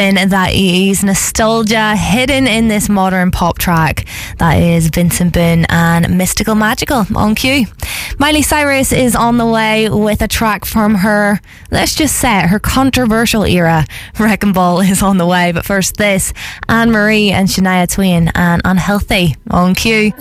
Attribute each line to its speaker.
Speaker 1: That is nostalgia hidden in this modern pop track. That is Vincent Boone and Mystical Magical on Q. Miley Cyrus is on the way with a track from her, let's just say, her controversial era. Wrecking Ball is on the way, but first this, Anne Marie and Shania Twain and Unhealthy on Q.